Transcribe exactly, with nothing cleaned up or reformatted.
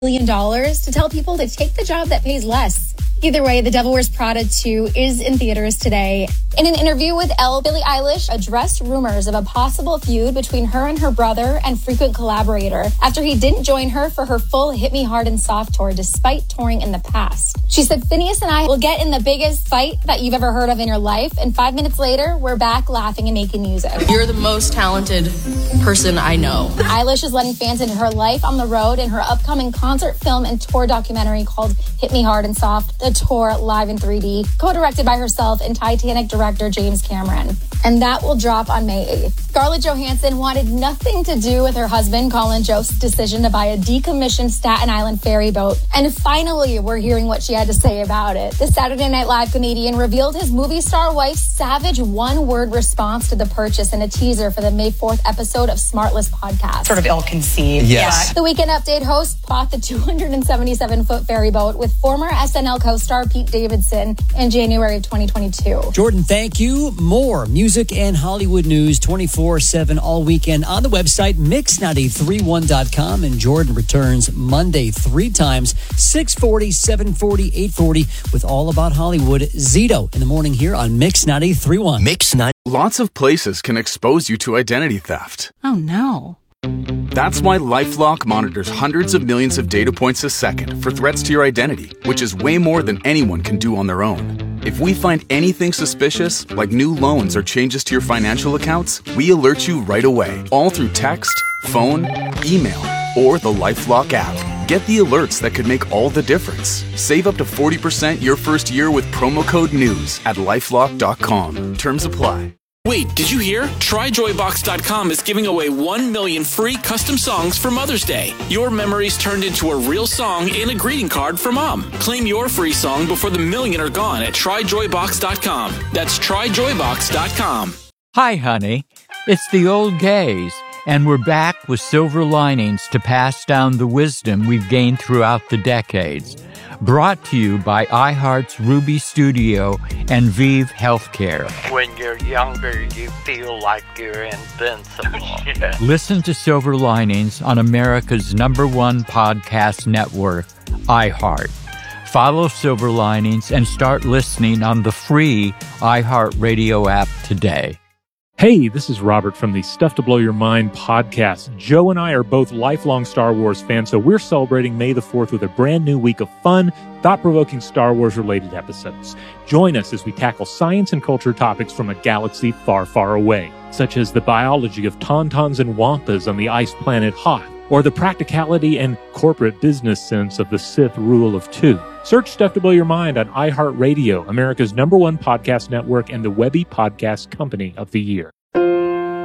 million dollars to tell people to take the job that pays less. Either way, The Devil Wears Prada two is in theaters today. In an interview with Elle, Billie Eilish addressed rumors of a possible feud between her and her brother and frequent collaborator after he didn't join her for her full Hit Me Hard and Soft tour despite touring in the past. She said, Phineas and I will get in the biggest fight that you've ever heard of in your life, and five minutes later, we're back laughing and making music. You're the most talented person I know. Eilish is letting fans into her life on the road in her upcoming concert, film, and tour documentary called Hit Me Hard and Soft, the tour live in three D, co-directed by herself and Titanic director James Cameron. And that will drop on May eighth. Scarlett Johansson wanted nothing to do with her husband, Colin Jost's decision to buy a decommissioned Staten Island ferry boat. And finally, we're hearing what she had to say about it. The Saturday Night Live comedian revealed his movie star wife's savage one-word response to the purchase in a teaser for the May fourth episode of Smartless podcast. Sort of ill-conceived. Yes. The Weekend Update host bought the two hundred seventy-seven foot ferry boat with former S N L co-star Pete Davidson in January of twenty twenty-two. Jordan, thank you. More music and Hollywood news twenty-four seven all weekend on the website mix nine eight three one dot com. And Jordan returns Monday three times, six forty, seven forty, eight forty, with All About Hollywood. Zito in the morning here on Mix nine eight three one. Mix nine. Lots of places can expose you to identity theft. Oh, no. That's why LifeLock monitors hundreds of millions of data points a second for threats to your identity, which is way more than anyone can do on their own. If we find anything suspicious, like new loans or changes to your financial accounts, we alert you right away, all through text, phone, email, or the LifeLock app. Get the alerts that could make all the difference. Save up to forty percent your first year with promo code NEWS at lifelock dot com. Terms apply. Wait, did you hear? Try Joy Box dot com is giving away one million free custom songs for Mother's Day. Your memories turned into a real song and a greeting card for Mom. Claim your free song before the million are gone at Try Joy Box dot com. That's Try Joy Box dot com. Hi, honey. It's the old gays, and we're back with silver linings to pass down the wisdom we've gained throughout the decades. Brought to you by iHeart's Ruby Studio and Vive Healthcare. When you're younger, you feel like you're invincible. Yeah. Listen to Silver Linings on America's number one podcast network, iHeart. Follow Silver Linings and start listening on the free iHeartRadio app today. Hey, this is Robert from the Stuff to Blow Your Mind podcast. Joe and I are both lifelong Star Wars fans, so we're celebrating May the fourth with a brand new week of fun, thought-provoking Star Wars-related episodes. Join us as we tackle science and culture topics from a galaxy far, far away, such as the biology of tauntauns and wampas on the ice planet Hoth, or the practicality and corporate business sense of the Sith rule of two. Search Stuff to Blow Your Mind on iHeartRadio, America's number one podcast network and the Webby Podcast Company of the Year.